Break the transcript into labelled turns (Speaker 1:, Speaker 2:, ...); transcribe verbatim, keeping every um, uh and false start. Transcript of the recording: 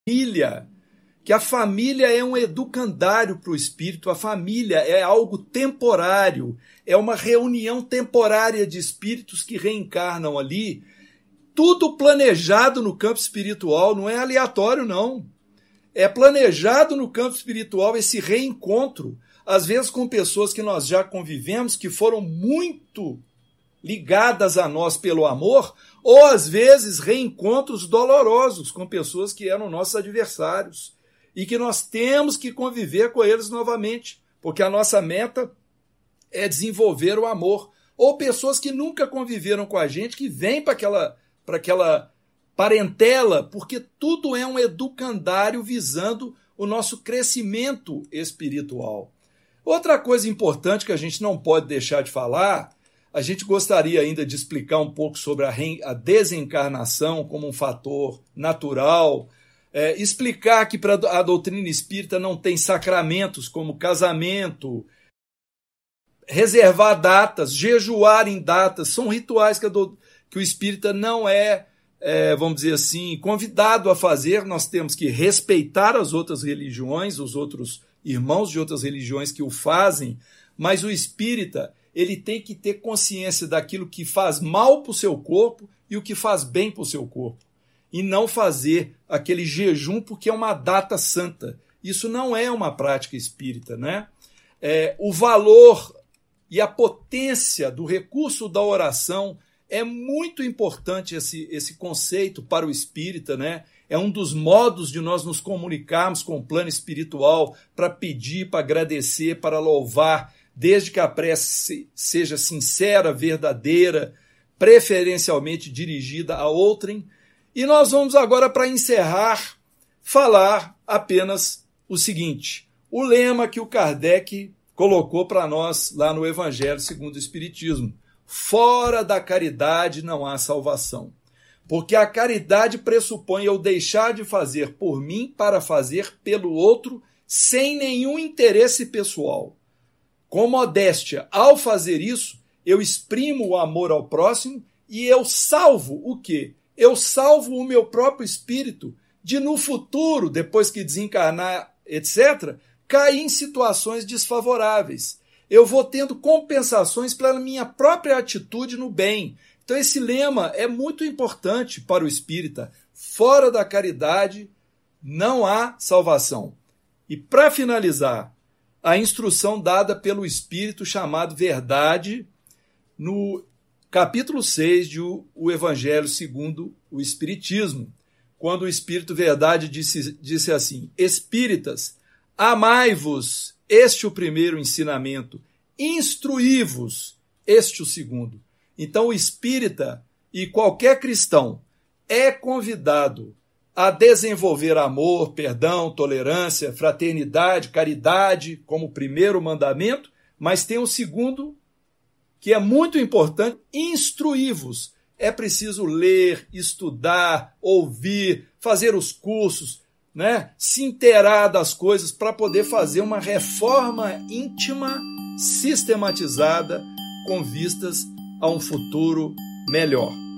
Speaker 1: família, que a família é um educandário para o espírito, a família é algo temporário, é uma reunião temporária de espíritos que reencarnam ali, tudo planejado no campo espiritual, não é aleatório não, é planejado no campo espiritual esse reencontro, às vezes com pessoas que nós já convivemos, que foram muito ligadas a nós pelo amor, ou às vezes reencontros dolorosos com pessoas que eram nossos adversários e que nós temos que conviver com eles novamente, porque a nossa meta é desenvolver o amor. Ou pessoas que nunca conviveram com a gente, que vêm para aquela, para aquela parentela, porque tudo é um educandário visando o nosso crescimento espiritual. Outra coisa importante que a gente não pode deixar de falar, a gente gostaria ainda de explicar um pouco sobre a, a desencarnação como um fator natural, é, explicar que para a doutrina espírita não tem sacramentos como casamento, reservar datas, jejuar em datas, são rituais que, a do, que o espírita não é, é, vamos dizer assim, convidado a fazer. Nós temos que respeitar as outras religiões, os outros irmãos de outras religiões que o fazem, mas o espírita ele tem que ter consciência daquilo que faz mal para o seu corpo e o que faz bem para o seu corpo. E não fazer aquele jejum porque é uma data santa. Isso não é uma prática espírita, né? É, o valor e a potência do recurso da oração é muito importante, esse, esse conceito para o espírita, né? É um dos modos de nós nos comunicarmos com o plano espiritual para pedir, para agradecer, para louvar, desde que a prece seja sincera, verdadeira, preferencialmente dirigida a outrem. E nós vamos agora, para encerrar, falar apenas o seguinte, o lema que o Kardec colocou para nós lá no Evangelho segundo o Espiritismo: fora da caridade não há salvação. Porque a caridade pressupõe eu deixar de fazer por mim para fazer pelo outro sem nenhum interesse pessoal. Com modéstia, ao fazer isso, eu exprimo o amor ao próximo e eu salvo o quê? Eu salvo o meu próprio espírito de, no futuro, depois que desencarnar, etcétera, cair em situações desfavoráveis. Eu vou tendo compensações pela minha própria atitude no bem. Então esse lema é muito importante para o espírita. Fora da caridade não há salvação. E para finalizar, a instrução dada pelo Espírito chamado Verdade, no capítulo seis de O Evangelho segundo o Espiritismo, quando o Espírito Verdade disse, disse assim: Espíritas, amai-vos, este o primeiro ensinamento, instruí-vos, este o segundo. Então o espírita e qualquer cristão é convidado a desenvolver amor, perdão, tolerância, fraternidade, caridade como primeiro mandamento, mas tem um segundo que é muito importante: instruí-vos. É preciso ler, estudar, ouvir, fazer os cursos, né? Se inteirar das coisas para poder fazer uma reforma íntima, sistematizada, com vistas a um futuro melhor.